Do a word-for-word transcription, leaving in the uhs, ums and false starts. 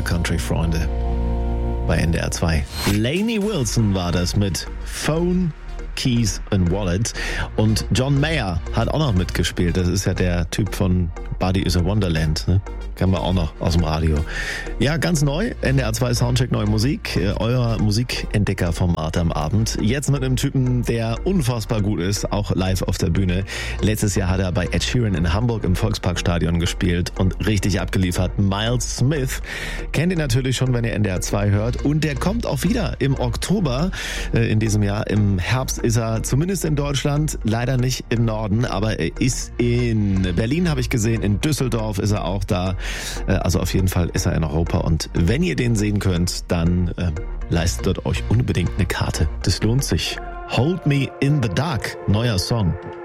liebe Country-Freunde. Bei N D R zwei. Lainey Wilson war das mit Phone, Keys and Wallet. Und John Mayer hat auch noch mitgespielt. Das ist ja der Typ von Body is a Wonderland, ne? Kennen wir auch noch aus dem Radio. Ja, ganz neu. N D R zwei Soundcheck, neue Musik. Äh, euer Musikentdeckerformat am Abend. Jetzt mit einem Typen, der unfassbar gut ist, auch live auf der Bühne. Letztes Jahr hat er bei Ed Sheeran in Hamburg im Volksparkstadion gespielt und richtig abgeliefert. Miles Smith. Kennt ihr natürlich schon, wenn ihr N D R zwei hört. Und der kommt auch wieder im Oktober äh, in diesem Jahr. Im Herbst ist er zumindest in Deutschland, leider nicht im Norden, aber er ist in Berlin, habe ich gesehen. In Düsseldorf ist er auch da. Also auf jeden Fall ist er in Europa. Und wenn ihr den sehen könnt, dann äh, leistet euch unbedingt eine Karte. Das lohnt sich. Hold Me in the Dark, neuer Song.